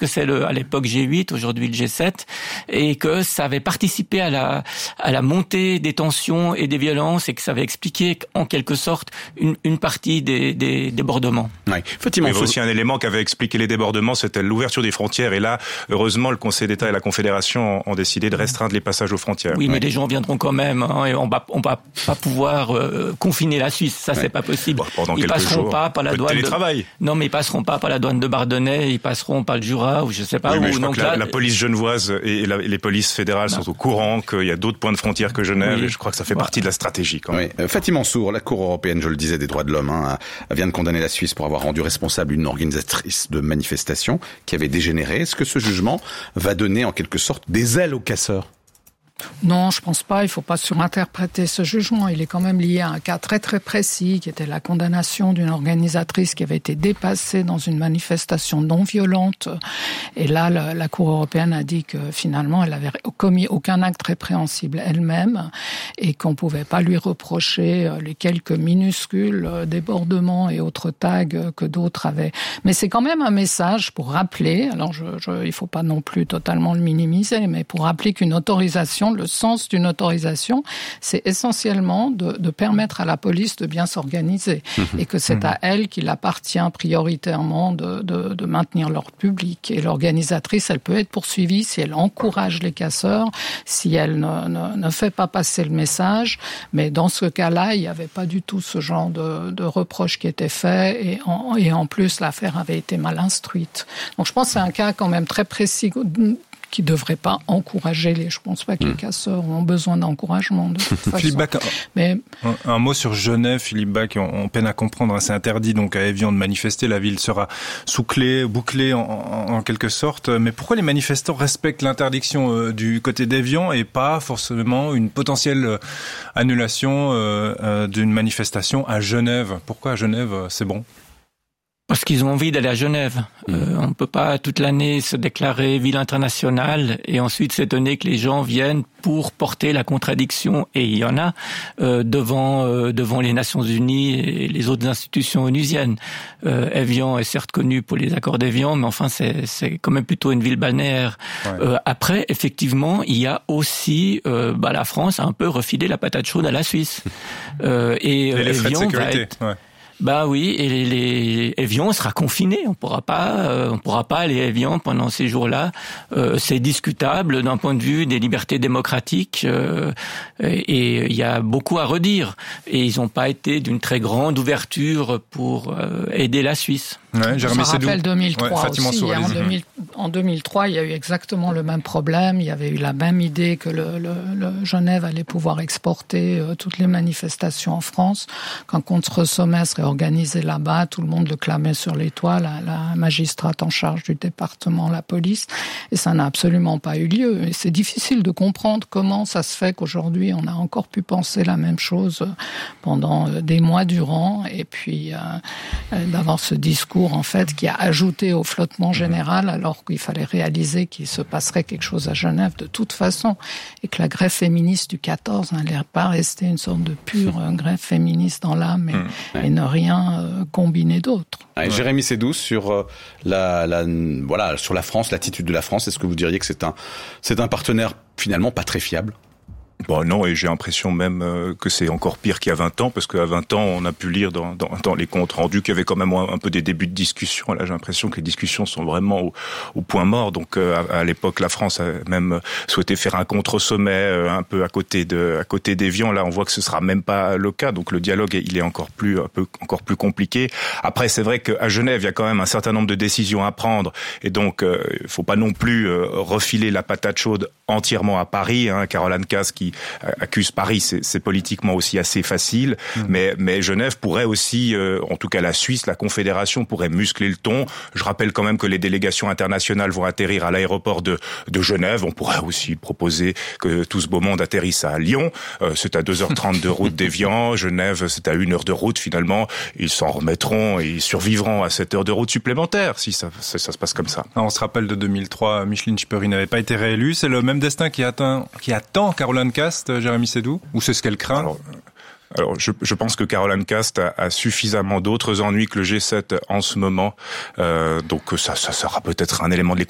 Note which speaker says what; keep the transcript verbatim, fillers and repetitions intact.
Speaker 1: que c'est le, à l'époque G huit, aujourd'hui le G sept, et que ça avait participé à la, à la montée des tensions et des violences, et que ça avait expliqué en quelque sorte une, une partie des, des débordements.
Speaker 2: Oui, effectivement. Il y avait aussi un élément qui avait expliqué les débordements, c'était l'ouverture des frontières, et là, heureusement, le Conseil d'État et la Confédération ont décidé de restreindre les passages aux frontières.
Speaker 1: Oui,
Speaker 2: ouais.
Speaker 1: mais les gens viendront quand même, hein, et on va, on va pas pouvoir euh, confiner la Suisse, ça ouais. c'est pas possible.
Speaker 2: Bon, pendant
Speaker 1: ils
Speaker 2: quelques
Speaker 1: passeront
Speaker 2: jours,
Speaker 1: pas par la douane.
Speaker 2: Télétravail.
Speaker 1: De... Non, mais ils passeront pas par la douane de Bardonnay, ils passeront par le Jura ou je sais pas
Speaker 2: oui,
Speaker 1: où.
Speaker 2: Mais je
Speaker 1: donc
Speaker 2: crois que
Speaker 1: là,
Speaker 2: la, la police genevoise et, la, et les polices fédérales non. sont au courant qu'il y a d'autres points de frontière que Genève. Oui. Et je crois que ça fait voilà. partie de la stratégie. Quand même.
Speaker 3: Oui. Fatih Mansour, la Cour européenne, je le disais, des droits de l'homme, hein, vient de condamner la Suisse pour avoir rendu responsable une organisatrice de manifestation qui avait dégénéré. Est-ce que ce jugement va donner en quelque sorte des ailes aux casseurs ?
Speaker 4: Non, je pense pas. Il faut pas surinterpréter ce jugement. Il est quand même lié à un cas très très précis, qui était la condamnation d'une organisatrice qui avait été dépassée dans une manifestation non violente. Et là, la, la Cour européenne a dit que finalement, elle avait commis aucun acte répréhensible elle-même et qu'on pouvait pas lui reprocher les quelques minuscules débordements et autres tags que d'autres avaient. Mais c'est quand même un message pour rappeler. Alors, je, je, il faut pas non plus totalement le minimiser, mais pour rappeler qu'une autorisation, le sens d'une autorisation, c'est essentiellement de, de permettre à la police de bien s'organiser mmh. et que c'est mmh. à elle qu'il appartient prioritairement de, de, de maintenir l'ordre public. Et l'organisatrice, elle peut être poursuivie si elle encourage les casseurs, si elle ne, ne, ne fait pas passer le message. Mais dans ce cas-là, il n'y avait pas du tout ce genre de, de reproche qui était fait et en, et en plus, l'affaire avait été mal instruite. Donc je pense que c'est un cas quand même très précis qui ne devrait pas encourager les... Je ne pense pas que les casseurs ont besoin d'encouragement de toute façon.
Speaker 5: Philippe Bach,
Speaker 4: Mais...
Speaker 5: un, un mot sur Genève, Philippe Bach, on, on peine à comprendre. Hein, c'est interdit donc à Évian de manifester. La ville sera sous clé, bouclée en, en, en quelque sorte. Mais pourquoi les manifestants respectent l'interdiction euh, du côté d'Évian et pas forcément une potentielle euh, annulation euh, euh, d'une manifestation à Genève ? Pourquoi à Genève, euh, c'est bon ?
Speaker 1: Parce qu'ils ont envie d'aller à Genève. Mmh. Euh, on ne peut pas toute l'année se déclarer ville internationale et ensuite s'étonner que les gens viennent pour porter la contradiction, et il y en a, euh, devant euh, devant les Nations Unies et les autres institutions onusiennes. Euh, Évian est certes connu pour les accords d'Évian, mais enfin c'est c'est quand même plutôt une ville balnéaire. Ouais. Euh, après, effectivement, il y a aussi euh, bah, la France a un peu refilé la patate chaude à la Suisse. Euh, et
Speaker 5: et les frais de sécurité.
Speaker 1: Va être,
Speaker 5: ouais.
Speaker 1: Bah oui, et les, les Évian sera confiné. On pourra pas, euh, on pourra pas aller à Évian pendant ces jours-là. Euh, c'est discutable d'un point de vue des libertés démocratiques, euh, et il y a beaucoup à redire. Et ils n'ont pas été d'une très grande ouverture pour euh, aider la Suisse.
Speaker 5: Ouais,
Speaker 4: Je me rappelle deux mille trois
Speaker 5: ouais, aussi.
Speaker 4: Mansour, en, deux mille, en deux mille trois, il y a eu exactement le même problème. Il y avait eu la même idée que le, le, le Genève allait pouvoir exporter euh, toutes les manifestations en France. Quand contre-sommet serait organisé là-bas, tout le monde le clamait sur les toits, la, la magistrate en charge du département, la police, et ça n'a absolument pas eu lieu. Et c'est difficile de comprendre comment ça se fait qu'aujourd'hui on a encore pu penser la même chose pendant des mois durant, et puis euh, d'avoir ce discours en fait qui a ajouté au flottement général, alors qu'il fallait réaliser qu'il se passerait quelque chose à Genève de toute façon, et que la grève féministe du quatorze n'allait pas rester une sorte de pure grève féministe dans l'âme, et, mmh. et ne rien euh, combiner d'autre.
Speaker 3: Ah, ouais. Jérémy Sédou, sur euh, la, la, voilà, sur la France, l'attitude de la France, est-ce que vous diriez que c'est un, c'est un partenaire finalement pas très fiable ?
Speaker 2: Bon, non, et j'ai l'impression même euh, que c'est encore pire qu'il y a vingt ans, parce qu'à vingt ans, on a pu lire dans, dans, dans les comptes rendus qu'il y avait quand même un, un peu des débuts de discussion. Là, j'ai l'impression que les discussions sont vraiment au, au point mort. Donc, euh, à, à l'époque, la France a même souhaité faire un contre-sommet euh, un peu à côté de, à côté d'Évian. Là, on voit que ce sera même pas le cas. Donc, le dialogue, il est encore plus, un peu, encore plus compliqué. Après, c'est vrai qu'à Genève, il y a quand même un certain nombre de décisions à prendre, et donc, euh, il faut pas non plus euh, refiler la patate chaude entièrement à Paris. Hein. Caroline Casse qui accuse Paris, c'est, c'est politiquement aussi assez facile, mmh. mais, mais Genève pourrait aussi, euh, en tout cas la Suisse, la Confédération pourrait muscler le ton. Je rappelle quand même que les délégations internationales vont atterrir à l'aéroport de, de Genève. On pourrait aussi proposer que tout ce beau monde atterrisse à Lyon. Euh, c'est à deux heures trente de route d'Évian. Genève, c'est à une heure de route finalement. Ils s'en remettront et ils survivront à cette heure de route supplémentaire si ça, ça, ça se passe comme ça.
Speaker 5: Alors, on se rappelle de deux mille trois, Micheline Schippery n'avait pas été réélue. C'est le même destin qui attend, qui attend Caroline Cast, Jérémy Sédou, ou c'est ce qu'elle craint?
Speaker 2: Alors, alors je, je pense que Caroline Cast a, a suffisamment d'autres ennuis que le G sept en ce moment, euh, donc ça, ça sera peut-être un élément de l'équation.